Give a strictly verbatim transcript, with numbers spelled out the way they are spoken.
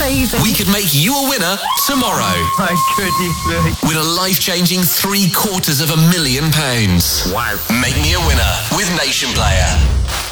amazing. We could make you a winner tomorrow. My goodness. Win a life-changing three quarters of a million pounds. Wow. Make me a winner with Nation Player.